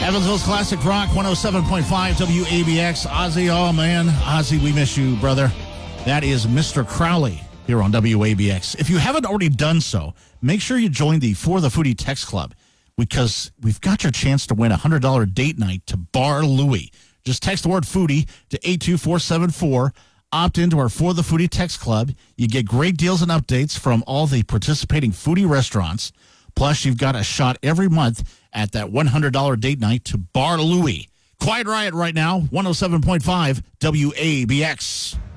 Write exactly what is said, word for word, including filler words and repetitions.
Evansville's Classic Rock, one oh seven point five W A B X. Ozzy, oh man, Ozzy, we miss you, brother. That is Mister Crowley here on W A B X. If you haven't already done so, make sure you join the For the Foodie Text Club because we've got your chance to win a one hundred dollars date night to Bar Louie. Just text the word foodie to eight two four seven four. Opt into our For the Foodie Text Club. You get great deals and updates from all the participating foodie restaurants. Plus, you've got a shot every month at that one hundred dollars date night to Bar Louie. Quiet Riot right now, one oh seven point five W A B X.